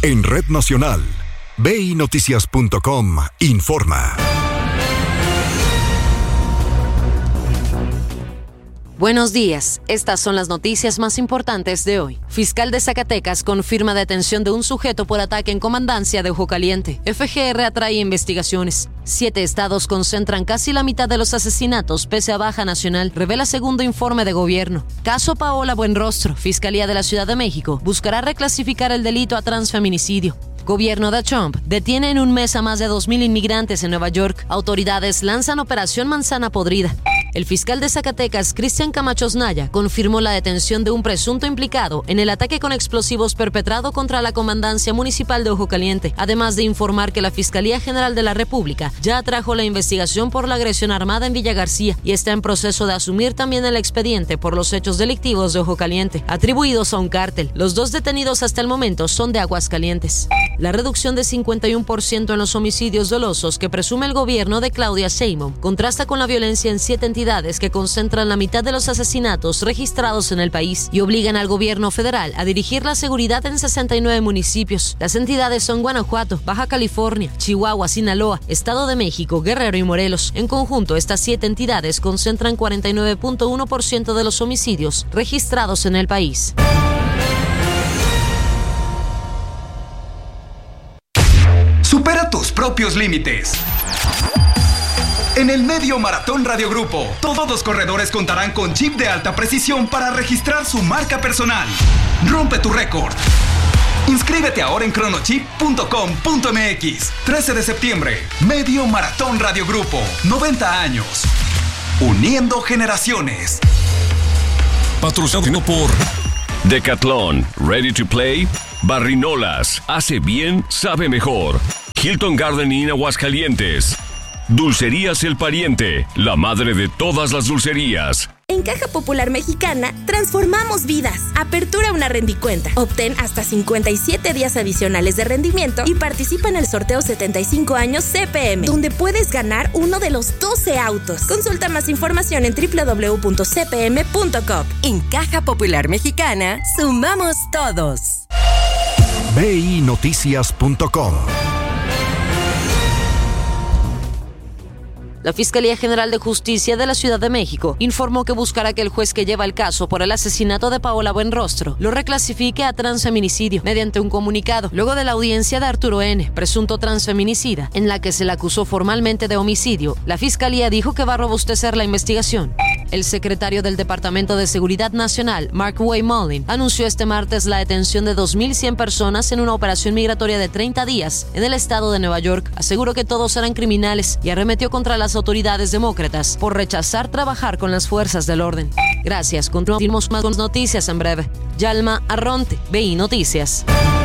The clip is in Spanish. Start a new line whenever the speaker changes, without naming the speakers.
En Red Nacional, BINoticias.com informa.
Buenos días, estas son las noticias más importantes de hoy. Fiscal de Zacatecas confirma detención de un sujeto por ataque en comandancia de Ojo Caliente. FGR atrae investigaciones. 7 estados concentran casi la mitad de los asesinatos pese a baja nacional, revela segundo informe de gobierno. Caso Paola Buenrostro, Fiscalía de la Ciudad de México buscará reclasificar el delito a transfeminicidio. Gobierno de Trump detiene en un mes a más de 2,000 inmigrantes en Nueva York. Autoridades lanzan Operación Manzana Podrida. El fiscal de Zacatecas, Cristian Camacho Naya, confirmó la detención de un presunto implicado en el ataque con explosivos perpetrado contra la comandancia municipal de Ojo Caliente, además de informar que la Fiscalía General de la República ya atrajo la investigación por la agresión armada en Villa García y está en proceso de asumir también el expediente por los hechos delictivos de Ojo Caliente, atribuidos a un cártel. Los 2 detenidos hasta el momento son de Aguascalientes. La reducción de 51% en los homicidios dolosos que presume el gobierno de Claudia Sheinbaum contrasta con la violencia en 7 entidades que concentran la mitad de los asesinatos registrados en el país y obligan al gobierno federal a dirigir la seguridad en 69 municipios. Las entidades son Guanajuato, Baja California, Chihuahua, Sinaloa, Estado de México, Guerrero y Morelos. En conjunto, estas 7 entidades concentran 49.1% de los homicidios registrados en el país.
Supera tus propios límites. En el Medio Maratón Radio Grupo, todos los corredores contarán con chip de alta precisión para registrar su marca personal. Rompe tu récord. Inscríbete ahora en chronochip.com.mx. 13 de septiembre, Medio Maratón Radio Grupo. 90 años. Uniendo generaciones.
Patrocinado por Decathlon, Ready to Play, Barrinolas, hace bien, sabe mejor. Hilton Garden Inn Aguascalientes. Dulcerías El Pariente, la madre de todas las dulcerías.
En Caja Popular Mexicana, transformamos vidas. Apertura una rendicuenta. Obtén hasta 57 días adicionales de rendimiento y participa en el sorteo 75 años CPM, donde puedes ganar uno de los 12 autos. Consulta más información en www.cpm.com. En Caja Popular Mexicana, sumamos todos.
BINoticias.com.
La Fiscalía General de Justicia de la Ciudad de México informó que buscará que el juez que lleva el caso por el asesinato de Paola Buenrostro lo reclasifique a transfeminicidio mediante un comunicado, luego de la audiencia de Arturo N., presunto transfeminicida, en la que se le acusó formalmente de homicidio. La Fiscalía dijo que va a robustecer la investigación. El secretario del Departamento de Seguridad Nacional, Mark Wayne, anunció este martes la detención de 2,100 personas en una operación migratoria de 30 días en el estado de Nueva York. Aseguró que todos eran criminales y arremetió contra las autoridades demócratas por rechazar trabajar con las fuerzas del orden. Gracias, continuamos más noticias en breve. Yalma Arronte, BI Noticias.